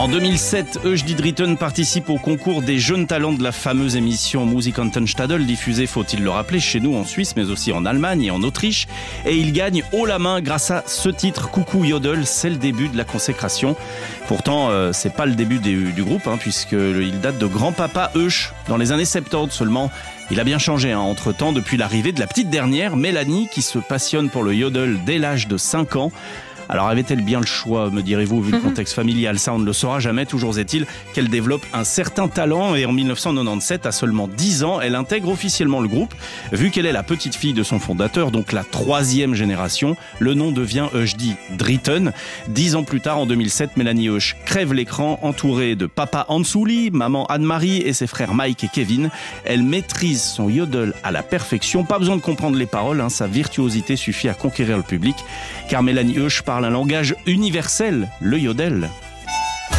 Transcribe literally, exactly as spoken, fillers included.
En deux mille sept, Eugdi Dritten participe au concours des jeunes talents de la fameuse émission Musikantenstadel, diffusée, faut-il le rappeler, chez nous en Suisse, mais aussi en Allemagne et en Autriche. Et il gagne haut la main grâce à ce titre, Coucou Yodel, c'est le début de la consécration. Pourtant, euh, c'est pas le début du, du groupe, hein, puisqu'il date de Grand-Papa Eusch, dans les années soixante-dix seulement. Il a bien changé hein, entre-temps, depuis l'arrivée de la petite dernière, Mélanie, qui se passionne pour le yodel dès l'âge de cinq ans. Alors avait-elle bien le choix, me direz-vous, vu le contexte familial? Ça, on ne le saura jamais. Toujours est-il qu'elle développe un certain talent et en mille neuf cent quatre-vingt-dix-sept, à seulement dix ans, elle intègre officiellement le groupe. Vu qu'elle est la petite fille de son fondateur, donc la troisième génération, le nom devient Eugdi Dritten. Dix ans plus tard, en deux mille sept, Mélanie Eusch crève l'écran, entourée de papa Hansuli, maman Anne-Marie et ses frères Mike et Kevin. Elle maîtrise son yodel à la perfection. Pas besoin de comprendre les paroles, hein, sa virtuosité suffit à conquérir le public. Car Mélanie Eusch parle un langage universel, le yodel.